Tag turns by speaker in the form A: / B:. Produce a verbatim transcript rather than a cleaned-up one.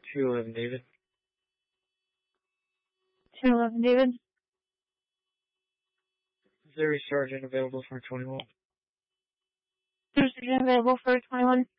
A: two eleven David.
B: two eleven David.
A: Missouri Sergeant available for twenty-one.
B: Sergeant available for twenty-one.